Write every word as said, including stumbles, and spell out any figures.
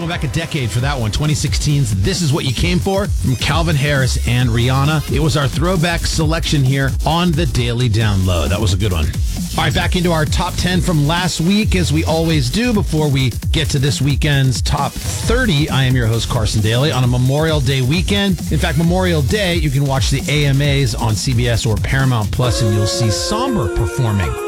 back a decade for that one. twenty sixteen's This Is What You Came For from Calvin Harris and Rihanna. It was our throwback selection here on the Daily Download. That was a good one. All right, back into our top ten from last week, as we always do before we get to this weekend's top thirty. I am your host, Carson Daly, on a Memorial Day weekend. In fact, Memorial Day, you can watch the A M As on C B S or Paramount Plus, and you'll see Somber performing